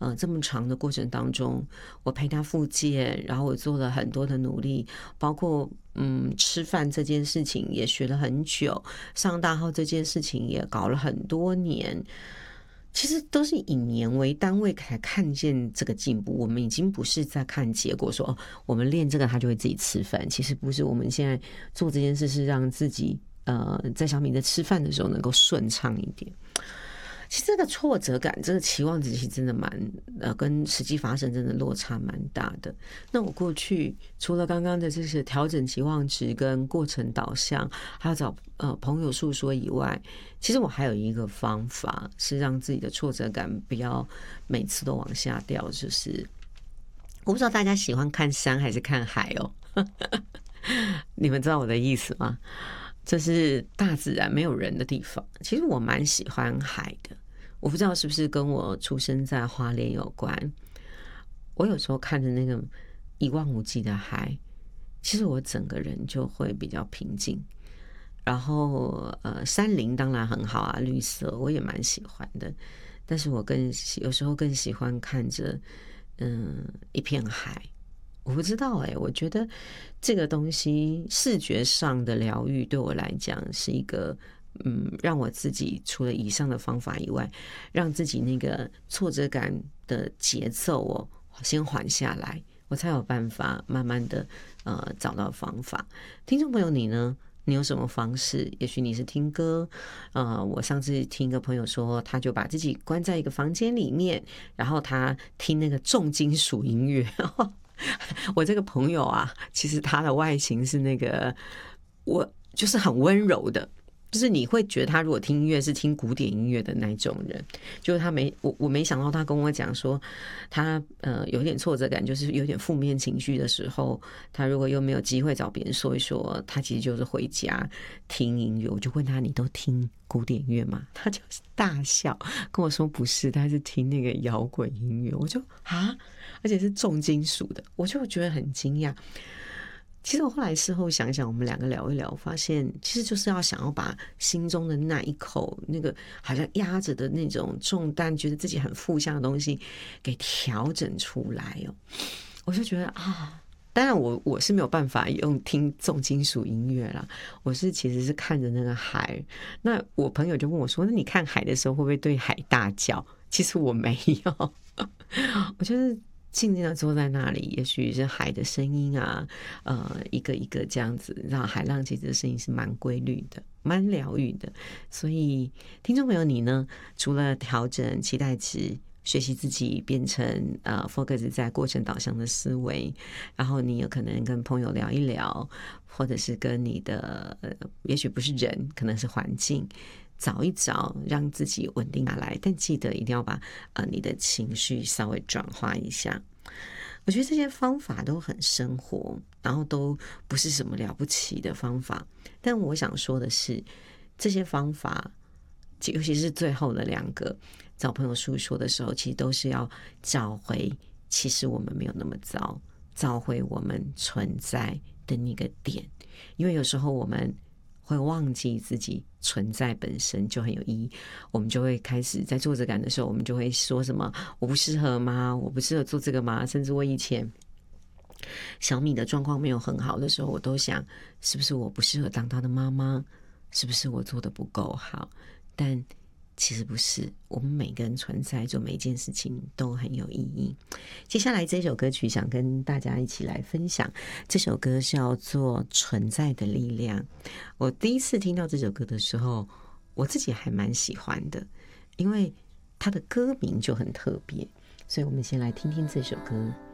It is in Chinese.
这么长的过程当中，我陪他复健，然后我做了很多的努力，包括吃饭这件事情也学了很久，上大号这件事情也搞了很多年。其实都是以年为单位才看见这个进步，我们已经不是在看结果说，我们练这个他就会自己吃饭，其实不是，我们现在做这件事是让自己在小米在吃饭的时候能够顺畅一点。其实这个挫折感，这个期望值其实真的跟实际发生真的落差蛮大的。那我过去除了刚刚的这些调整期望值跟过程导向，还要找朋友诉说以外，其实我还有一个方法是让自己的挫折感不要每次都往下掉，就是我不知道大家喜欢看山还是看海哦，你们知道我的意思吗？就是大自然没有人的地方，其实我蛮喜欢海的。我不知道是不是跟我出生在花莲有关。我有时候看着那个一望无际的海，其实我整个人就会比较平静。然后山林当然很好啊，绿色我也蛮喜欢的，但是我有时候更喜欢看着一片海。我不知道我觉得这个东西视觉上的疗愈对我来讲是一个让我自己除了以上的方法以外，让自己那个挫折感的节奏先缓下来，我才有办法慢慢的找到方法。听众朋友你呢？你有什么方式？也许你是听歌，我上次听一个朋友说，他就把自己关在一个房间里面，然后他听那个重金属音乐。我这个朋友啊，其实他的外形是那个，我就是很温柔的，就是你会觉得他如果听音乐是听古典音乐的那种人。就是我没想到他跟我讲说，他有点挫折感，就是有点负面情绪的时候，他如果又没有机会找别人说一说，他其实就是回家听音乐。我就问他，你都听古典乐吗？他就是大笑跟我说不是，他是听那个摇滚音乐。我就而且是重金属的，我就觉得很惊讶。其实我后来事后想想，我们两个聊一聊，发现其实就是要想要把心中的那一口那个好像压着的那种重担，觉得自己很负向的东西给调整出来我就觉得当然我是没有办法用听重金属音乐啦，我其实是看着那个海。那我朋友就问我说，那你看海的时候会不会对海大叫？其实我没有我就是静静的坐在那里，也许是海的声音啊，一个一个这样子，让海浪其实的声音是蛮规律的，蛮疗愈的。所以听众朋友你呢，除了调整期待值，学习自己变成focus 在过程导向的思维，然后你有可能跟朋友聊一聊，或者是跟你的也许不是人，可能是环境找一找，让自己稳定下来。但记得一定要把你的情绪稍微转化一下。我觉得这些方法都很生活，然后都不是什么了不起的方法。但我想说的是，这些方法，尤其是最后的2个，找朋友诉说的时候，其实都是要找回，其实我们没有那么糟，找回我们存在的那个点。因为有时候我们会忘记自己存在本身就很有意义，我们就会开始在挫折感的时候，我们就会说什么我不适合吗？我不适合做这个吗？甚至我以前小米的状况没有很好的时候，我都想是不是我不适合当他的妈妈，是不是我做的不够好？但其实不是，我们每个人存在做每一件事情都很有意义。接下来这首歌曲想跟大家一起来分享，这首歌是叫做《存在的力量》。我第一次听到这首歌的时候，我自己还蛮喜欢的，因为它的歌名就很特别，所以我们先来听听这首歌。